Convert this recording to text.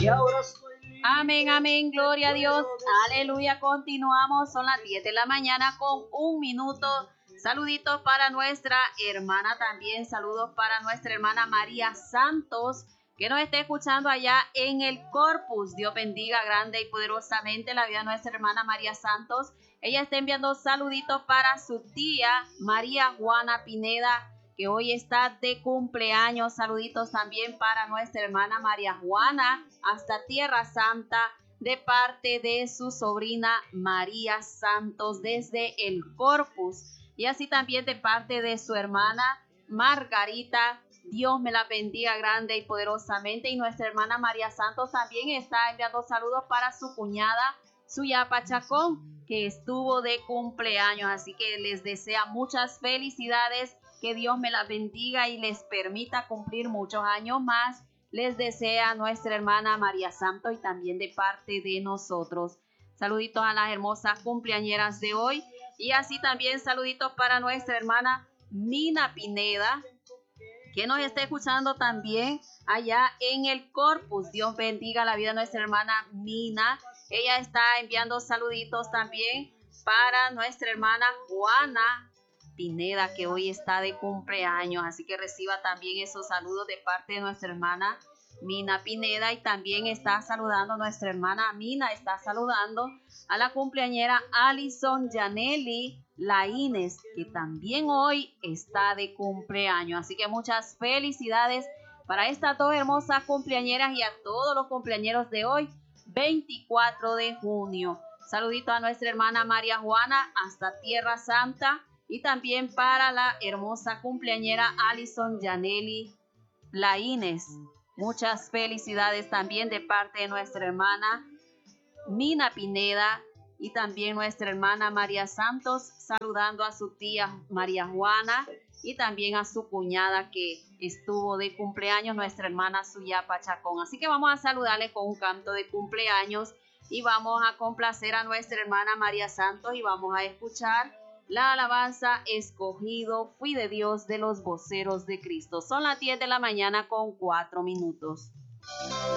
Amén, amén, gloria a Dios, aleluya. Continuamos, son las 10 de la mañana con 1 minuto. Saluditos para nuestra hermana también, saludos para nuestra hermana María Santos, que nos está escuchando allá en el Corpus. Dios bendiga grande y poderosamente la vida de nuestra hermana María Santos. Ella está enviando saluditos para su tía María Juana Pineda, que hoy está de cumpleaños. Saluditos también para nuestra hermana María Juana hasta Tierra Santa, de parte de su sobrina María Santos desde el Corpus. Y así también de parte de su hermana Margarita. Dios me la bendiga grande y poderosamente. Y nuestra hermana María Santos también está enviando saludos para su cuñada Suyapa Chacón, que estuvo de cumpleaños. Así que les desea muchas felicidades. Que Dios me la bendiga y les permita cumplir muchos años más. Les desea nuestra hermana María Santos y también de parte de nosotros. Saluditos a las hermosas cumpleañeras de hoy. Y así también saluditos para nuestra hermana Mina Pineda, que nos está escuchando también allá en el Corpus. Dios bendiga la vida de nuestra hermana Mina. Ella está enviando saluditos también para nuestra hermana Juana Pineda, que hoy está de cumpleaños. Así que reciba también esos saludos de parte de nuestra hermana Mina Pineda. Y también está saludando nuestra hermana Mina, está saludando a la cumpleañera Alison Janelli Laínez, que también hoy está de cumpleaños. Así que muchas felicidades para estas dos hermosas cumpleañeras y a todos los cumpleañeros de hoy, 24 de junio. Saludito a nuestra hermana María Juana hasta Tierra Santa. Y también para la hermosa cumpleañera Alison Janelli Laínez. Muchas felicidades también de parte de nuestra hermana Mina Pineda y también nuestra hermana María Santos, saludando a su tía María Juana y también a su cuñada que estuvo de cumpleaños, nuestra hermana Suyapa Chacón. Así que vamos a saludarle con un canto de cumpleaños y vamos a complacer a nuestra hermana María Santos y vamos a escuchar la alabanza Escogido fui de Dios de los voceros de Cristo. Son las 10 de la mañana con 4 minutos.